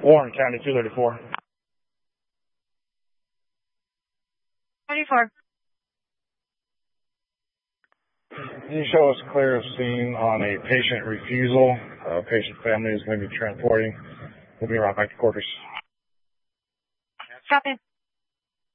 Warren County 234. 34. Can you show us clear of scene on a patient refusal? Patient family is going to be transporting. We'll be right back to quarters. Copy.